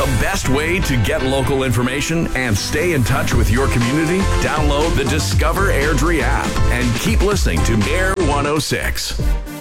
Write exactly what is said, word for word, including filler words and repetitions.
The best way to get local information and stay in touch with your community? Download the Discover Airdrie app and keep listening to Air one oh six.